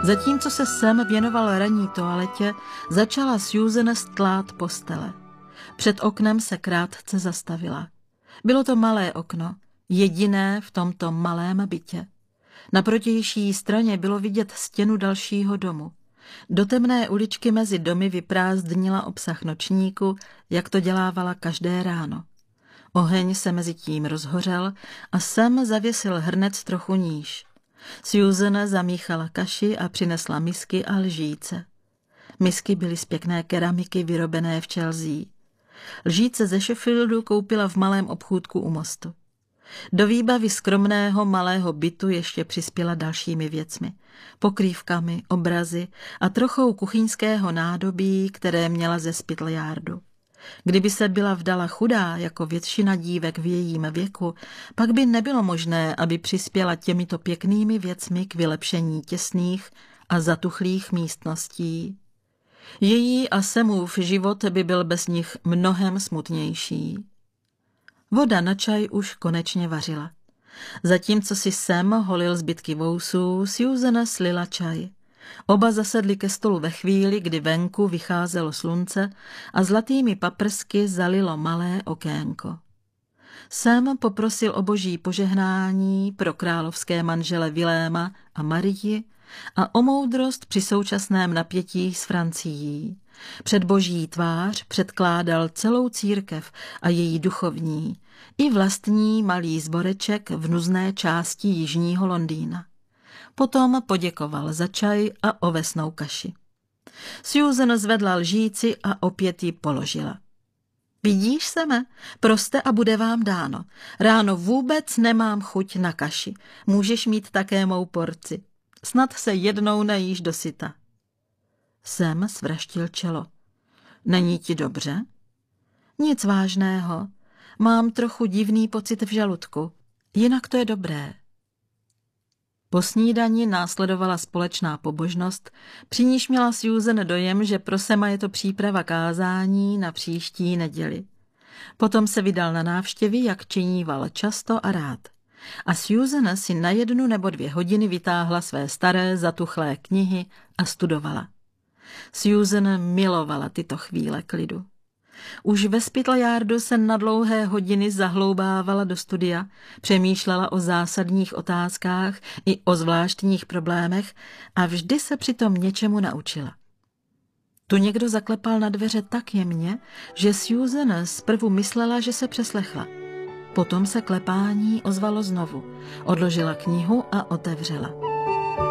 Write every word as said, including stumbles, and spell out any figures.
Zatímco se Sam věnoval ranní toaletě, začala Susan stlát postele. Před oknem se krátce zastavila. Bylo to malé okno, jediné v tomto malém bytě. Na protější straně bylo vidět stěnu dalšího domu. Do temné uličky mezi domy vyprázdnila obsah nočníku, jak to dělávala každé ráno. Oheň se mezi tím rozhořel a Sam zavěsil hrnec trochu níž. Susan zamíchala kaši a přinesla misky a lžíce. Misky byly z pěkné keramiky vyrobené v Chelsea. Lžíce ze Sheffieldu koupila v malém obchůdku u mostu. Do výbavy skromného malého bytu ještě přispěla dalšími věcmi. Pokrývkami, obrazy a trochou kuchyňského nádobí, které měla ze Spittal Yardu. Kdyby se byla vdala chudá, jako většina dívek v jejím věku, pak by nebylo možné, aby přispěla těmito pěknými věcmi k vylepšení těsných a zatuchlých místností. Její a Samův život by byl bez nich mnohem smutnější. Voda na čaj už konečně vařila. Zatímco si Sam holil zbytky vousů, Susan slila čaj. Oba zasedli ke stolu ve chvíli, kdy venku vycházelo slunce a zlatými paprsky zalilo malé okénko. Sam poprosil o boží požehnání pro královské manžele Viléma a Marii a o moudrost při současném napětí s Francií. Před boží tvář předkládal celou církev a její duchovní, i vlastní malý sboreček v nuzné části jižního Londýna. Potom poděkoval za čaj a ovesnou kaši. Susan zvedla lžíci a opět ji položila. Vidíš, Seme, proste a bude vám dáno. Ráno vůbec nemám chuť na kaši. Můžeš mít také mou porci. Snad se jednou najíš dosyta. Sam svraštil čelo. Není ti dobře? Nic vážného. Mám trochu divný pocit v žaludku. Jinak to je dobré. Po snídani následovala společná pobožnost, při níž měla Susan dojem, že pro Sama je to příprava kázání na příští neděli. Potom se vydal na návštěvy, jak činíval často a rád. A Susan si na jednu nebo dvě hodiny vytáhla své staré zatuchlé knihy a studovala. Susan milovala tyto chvíle klidu. Už ve Spittal Yardu se na dlouhé hodiny zahloubávala do studia, přemýšlela o zásadních otázkách i o zvláštních problémech a vždy se přitom něčemu naučila. Tu někdo zaklepal na dveře tak jemně, že Susan zprvu myslela, že se přeslechla. Potom se klepání ozvalo znovu, odložila knihu a otevřela.